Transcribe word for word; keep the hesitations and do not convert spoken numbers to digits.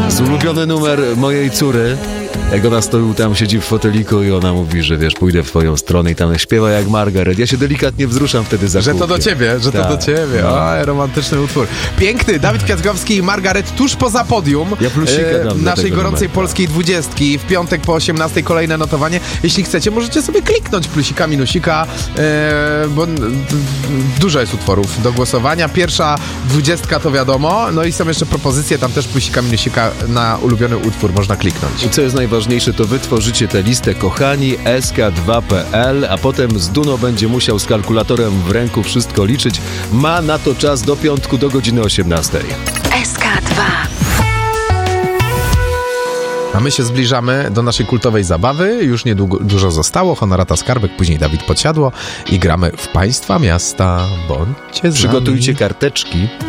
jest ulubiony numer mojej córy. Jak ona stoi tam, siedzi w foteliku i ona mówi, że wiesz, pójdę w twoją stronę i tam śpiewa jak Margaret. Ja się delikatnie wzruszam wtedy za Że kółkiem. to do ciebie, że tak, to do ciebie. no. O, romantyczny utwór. Piękny, Dawid Kwiatkowski i Margaret tuż poza podium Ja plusika dam e, dla naszej tego gorącej numeru. polskiej dwudziestki. W piątek po osiemnastej kolejne notowanie. Jeśli chcecie, możecie sobie kliknąć plusika, minusika, e, bo n- d- dużo jest utworów do głosowania. Pierwsza dwudziestka to wiadomo, no i są jeszcze propozycje, tam też plusika, minusika na ulubiony utwór można kliknąć. I co jest najważniejsze, to wy tworzycie tę listę kochani S K dwa kropka P L, a potem z Duno będzie musiał z kalkulatorem w ręku wszystko liczyć. Ma na to czas do piątku, do godziny osiemnastej. S K dwa. A my się zbliżamy do naszej kultowej zabawy. Już niedługo dużo zostało. Honorata Skarbek, później Dawid Podsiadło i gramy w Państwa Miasta. Bądźcie z nami. Przygotujcie karteczki.